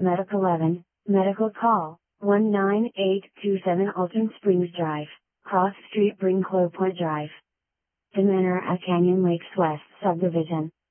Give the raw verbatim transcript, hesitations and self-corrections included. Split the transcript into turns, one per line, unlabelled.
Medic eleven, Medical Call, one nine eight two seven Alton Springs Drive, Cross Street Brinklow Point Drive. The Manor at Canyon Lakes West Subdivision.